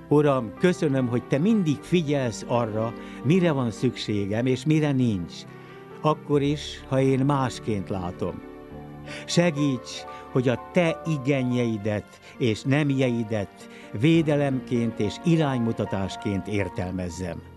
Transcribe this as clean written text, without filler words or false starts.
Uram, köszönöm, hogy Te mindig figyelsz arra, mire van szükségem, és mire nincs. Akkor is, ha én másként látom. Segíts, hogy a Te igényeidet és nemjeidet védelemként és iránymutatásként értelmezzem.